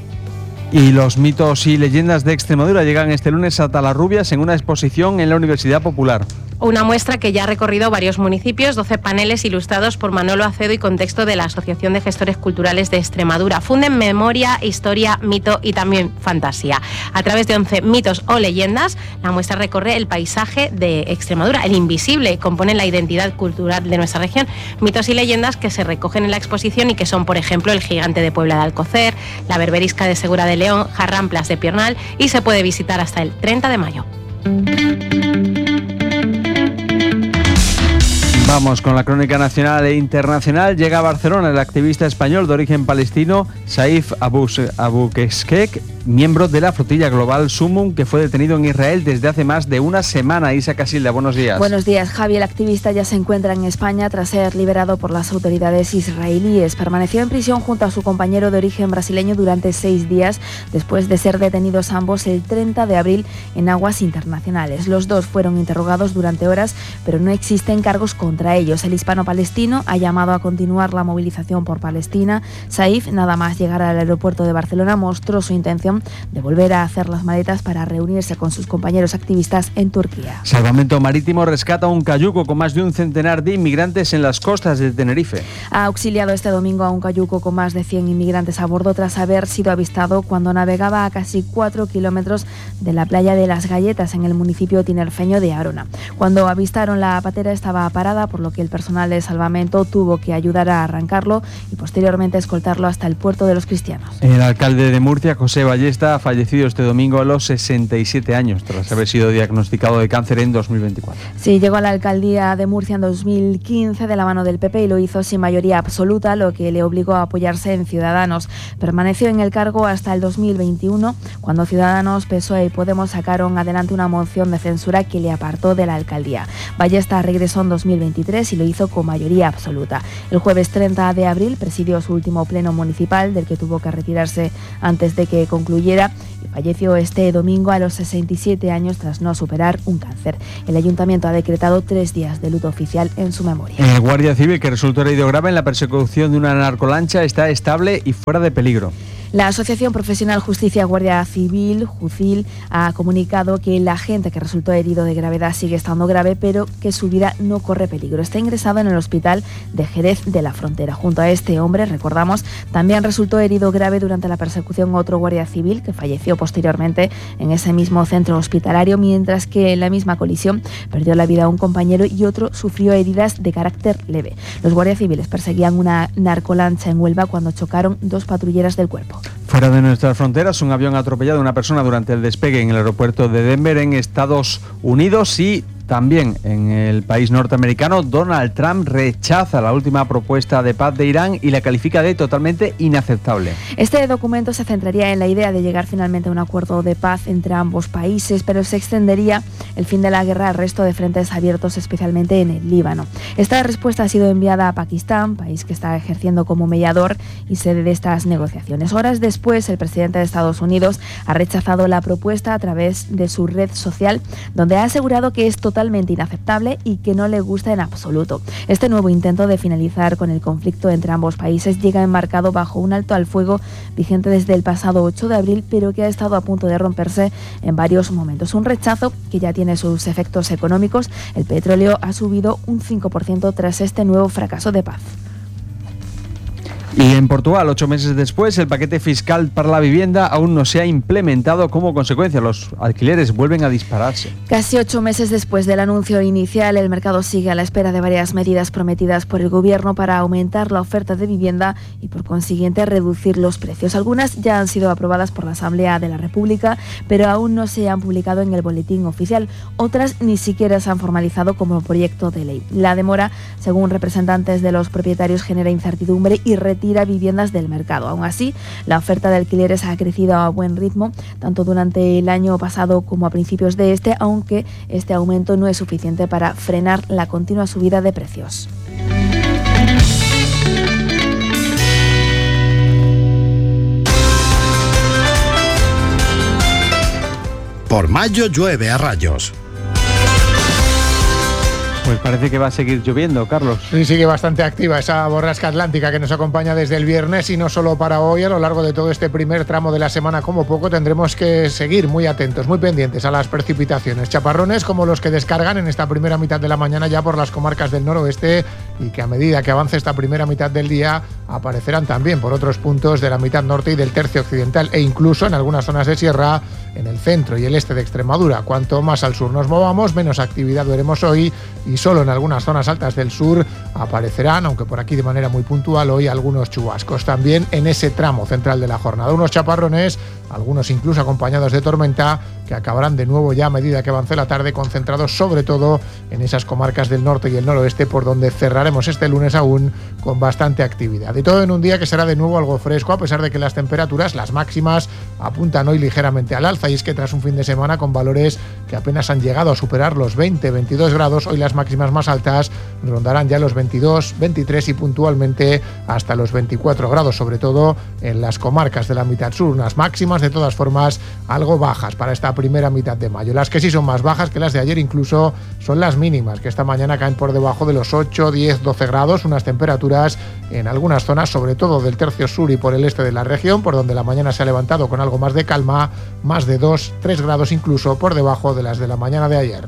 Y los mitos y leyendas de Extremadura llegan este lunes a Talarrubias en una exposición en la Universidad Popular. Una muestra que ya ha recorrido varios municipios, doce paneles ilustrados por Manolo Acedo y con texto de la Asociación de Gestores Culturales de Extremadura. Funden memoria, historia, mito y también fantasía. A través de once mitos o leyendas, la muestra recorre el paisaje de Extremadura. El invisible compone la identidad cultural de nuestra región. Mitos y leyendas que se recogen en la exposición y que son, por ejemplo, el gigante de Puebla de Alcocer, la berberisca de Segura de León, Jarramplas de Piornal, y se puede visitar hasta el treinta de mayo. Vamos con la crónica nacional e internacional. Llega a Barcelona el activista español de origen palestino Saif Abu Keshkek, miembro de la flotilla global Sumum, que fue detenido en Israel desde hace más de una semana. Isa Casilda, buenos días. Buenos días, Javi. El activista ya se encuentra en España tras ser liberado por las autoridades israelíes. Permaneció en prisión junto a su compañero de origen brasileño durante seis días, después de ser detenidos ambos el treinta de abril en aguas internacionales. Los dos fueron interrogados durante horas, pero no existen cargos contra ellos. El hispano-palestino ha llamado a continuar la movilización por Palestina. Saif, nada más llegar al aeropuerto de Barcelona, mostró su intención de volver a hacer las maletas para reunirse con sus compañeros activistas en Turquía. Salvamento Marítimo rescata un cayuco con más de un centenar de inmigrantes en las costas de Tenerife. Ha auxiliado este domingo a un cayuco con más de cien inmigrantes a bordo tras haber sido avistado cuando navegaba a casi cuatro kilómetros de la playa de Las Galletas, en el municipio tinerfeño de Arona. Cuando avistaron, la patera estaba parada, por lo que el personal de salvamento tuvo que ayudar a arrancarlo y posteriormente escoltarlo hasta el puerto de Los Cristianos. El alcalde de Murcia, José Ballesta, ha fallecido este domingo a los sesenta y siete años tras haber sido diagnosticado de cáncer en dos mil veinticuatro. Sí, llegó a la alcaldía de Murcia en dos mil quince de la mano del P P y lo hizo sin mayoría absoluta, lo que le obligó a apoyarse en Ciudadanos. Permaneció en el cargo hasta el dos mil veintiuno, cuando Ciudadanos, P S O E y Podemos sacaron adelante una moción de censura que le apartó de la alcaldía. Ballesta regresó en dos mil veintitrés y lo hizo con mayoría absoluta. El jueves treinta de abril presidió su último pleno municipal, del que tuvo que retirarse antes de que concluyera, y falleció este domingo a los sesenta y siete años tras no superar un cáncer. El ayuntamiento ha decretado tres días de luto oficial en su memoria. El guardia civil que resultó herido grave en la persecución de una narcolancha está estable y fuera de peligro. La Asociación Profesional Justicia Guardia Civil, JUCIL, ha comunicado que el agente que resultó herido de gravedad sigue estando grave, pero que su vida no corre peligro. Está ingresado en el hospital de Jerez de la Frontera. Junto a este hombre, recordamos, también resultó herido grave durante la persecución otro guardia civil que falleció posteriormente en ese mismo centro hospitalario, mientras que en la misma colisión perdió la vida un compañero y otro sufrió heridas de carácter leve. Los guardias civiles perseguían una narcolancha en Huelva cuando chocaron dos patrulleras del cuerpo. Fuera de nuestras fronteras, un avión ha atropellado a una persona durante el despegue en el aeropuerto de Denver, en Estados Unidos, y también en el país norteamericano. Donald Trump rechaza la última propuesta de paz de Irán y la califica de totalmente inaceptable. Este documento se centraría en la idea de llegar finalmente a un acuerdo de paz entre ambos países, pero se extendería el fin de la guerra al resto de frentes abiertos, especialmente en el Líbano. Esta respuesta ha sido enviada a Pakistán, país que está ejerciendo como mediador y sede de estas negociaciones. Horas después, el presidente de Estados Unidos ha rechazado la propuesta a través de su red social, donde ha asegurado que es totalmente inaceptable y que no le gusta en absoluto. Este nuevo intento de finalizar con el conflicto entre ambos países llega enmarcado bajo un alto al fuego vigente desde el pasado ocho de abril, pero que ha estado a punto de romperse en varios momentos. Un rechazo que ya tiene sus efectos económicos. El petróleo ha subido un cinco por ciento tras este nuevo fracaso de paz. Y en Portugal, ocho meses después, el paquete fiscal para la vivienda aún no se ha implementado. Como consecuencia, los alquileres vuelven a dispararse. Casi ocho meses después del anuncio inicial, el mercado sigue a la espera de varias medidas prometidas por el gobierno para aumentar la oferta de vivienda y, por consiguiente, reducir los precios. Algunas ya han sido aprobadas por la Asamblea de la República, pero aún no se han publicado en el boletín oficial. Otras ni siquiera se han formalizado como proyecto de ley. La demora, según representantes de los propietarios, genera incertidumbre y retira viviendas del mercado. Aún así, la oferta de alquileres ha crecido a buen ritmo, tanto durante el año pasado como a principios de este, aunque este aumento no es suficiente para frenar la continua subida de precios. Por mayo llueve a rayos. Pues parece que va a seguir lloviendo, Carlos. Sí, sigue bastante activa esa borrasca atlántica que nos acompaña desde el viernes, y no solo para hoy. A lo largo de todo este primer tramo de la semana, como poco, tendremos que seguir muy atentos, muy pendientes a las precipitaciones. Chaparrones como los que descargan en esta primera mitad de la mañana ya por las comarcas del noroeste, y que a medida que avance esta primera mitad del día aparecerán también por otros puntos de la mitad norte y del tercio occidental, e incluso en algunas zonas de sierra en el centro y el este de Extremadura. Cuanto más al sur nos movamos, menos actividad veremos hoy, y solo en algunas zonas altas del sur aparecerán, aunque por aquí de manera muy puntual, hoy algunos chubascos. También en ese tramo central de la jornada, unos chaparrones algunos incluso acompañados de tormenta, que acabarán de nuevo ya a medida que avance la tarde, concentrados sobre todo en esas comarcas del norte y el noroeste, por donde cerraremos este lunes aún con bastante actividad. Y todo en un día que será de nuevo algo fresco, a pesar de que las temperaturas, las máximas, apuntan hoy ligeramente al alza, y es que tras un fin de semana con valores que apenas han llegado a superar los veinte, veintidós grados, hoy las máximas más altas rondarán ya los veintidós, veintitrés y puntualmente hasta los veinticuatro grados, sobre todo en las comarcas de la mitad sur, unas máximas de todas formas algo bajas para esta primera mitad de mayo. Las que sí son más bajas que las de ayer incluso son las mínimas, que esta mañana caen por debajo de los ocho, diez, doce grados, unas temperaturas en algunas zonas, sobre todo del tercio sur y por el este de la región, por donde la mañana se ha levantado con algo más de calma, más de dos, tres grados incluso por debajo de las de la mañana de ayer.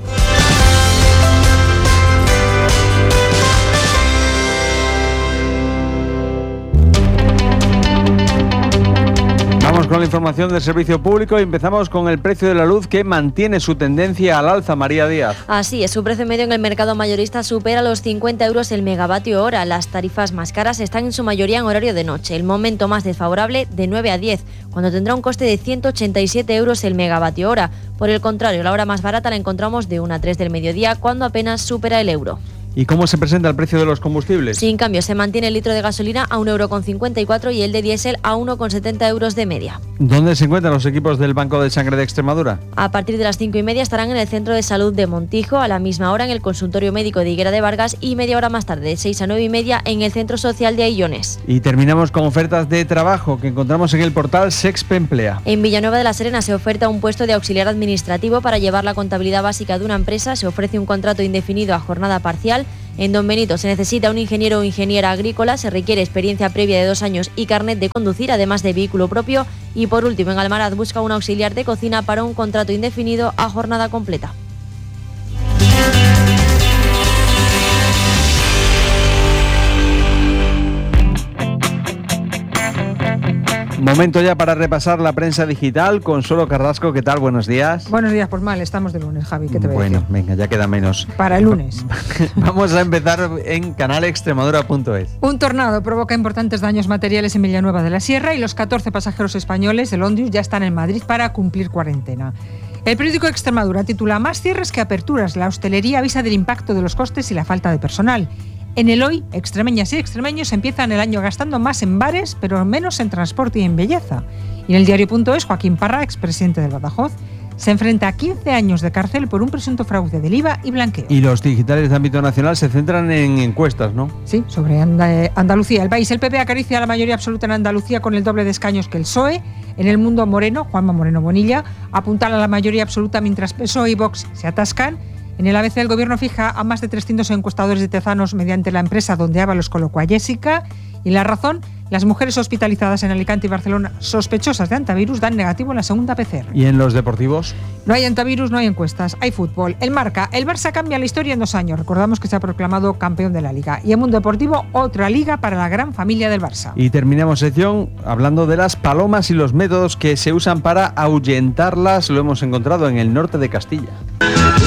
Vamos con la información del servicio público y empezamos con el precio de la luz, que mantiene su tendencia al alza. María Díaz. Así es, su precio medio en el mercado mayorista supera los cincuenta euros el megavatio hora. Las tarifas más caras están en su mayoría en horario de noche. El momento más desfavorable de nueve a diez, cuando tendrá un coste de ciento ochenta y siete euros el megavatio hora. Por el contrario, la hora más barata la encontramos de una a tres del mediodía, cuando apenas supera el euro. ¿Y cómo se presenta el precio de los combustibles? Sin cambio, se mantiene el litro de gasolina a un euro con cincuenta y cuatro y el de diésel a uno con setenta euros de media. ¿Dónde se encuentran los equipos del Banco de Sangre de Extremadura? A partir de las cinco y media estarán en el Centro de Salud de Montijo, a la misma hora en el Consultorio Médico de Higuera de Vargas y media hora más tarde, de seis a nueve y media, en el Centro Social de Aillones. Y terminamos con ofertas de trabajo que encontramos en el portal Sexpe Emplea. En Villanueva de la Serena se oferta un puesto de auxiliar administrativo para llevar la contabilidad básica de una empresa. Se ofrece un contrato indefinido a jornada parcial. En Don Benito se necesita un ingeniero o ingeniera agrícola, se requiere experiencia previa de dos años y carnet de conducir, además de vehículo propio. Y por último, en Almaraz busca un auxiliar de cocina para un contrato indefinido a jornada completa. Momento ya para repasar la prensa digital. Consuelo Carrasco, ¿qué tal? Buenos días. Buenos días, pues mal, estamos de lunes, Javi, ¿qué te voy a decir? Bueno, venga, ya queda menos. Para el lunes. Vamos a empezar en canal extremadura punto es. Un tornado provoca importantes daños materiales en Villanueva de la Sierra y los catorce pasajeros españoles del Ondius ya están en Madrid para cumplir cuarentena. El periódico Extremadura titula: Más cierres que aperturas. La hostelería avisa del impacto de los costes y la falta de personal. En el Hoy, extremeñas y extremeños empiezan el año gastando más en bares, pero menos en transporte y en belleza. Y en el diario punto es, Joaquín Parra, expresidente del Badajoz, se enfrenta a quince años de cárcel por un presunto fraude del I V A y blanqueo. Y los digitales de ámbito nacional se centran en encuestas, ¿no? Sí, sobre And- Andalucía. El país, el P P acaricia a la mayoría absoluta en Andalucía con el doble de escaños que el P S O E. En el Mundo, Moreno, Juanma Moreno Bonilla, apuntala a la mayoría absoluta mientras P S O E y Vox se atascan. En el A B C el gobierno fija a más de trescientos encuestadores de Tezanos mediante la empresa donde Ábalos colocó a Jessica. Y La Razón, las mujeres hospitalizadas en Alicante y Barcelona sospechosas de antivirus dan negativo en la segunda P C R. ¿Y en los deportivos? No hay antivirus, no hay encuestas, hay fútbol. El Marca, el Barça cambia la historia en dos años. Recordamos que se ha proclamado campeón de la Liga. Y en Mundo Deportivo, otra liga para la gran familia del Barça. Y terminamos sección hablando de las palomas y los métodos que se usan para ahuyentarlas. Lo hemos encontrado en el norte de Castilla.